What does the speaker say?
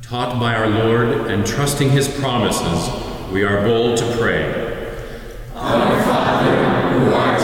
Taught by our Lord and trusting his promises, we are bold to pray. Our Father, who art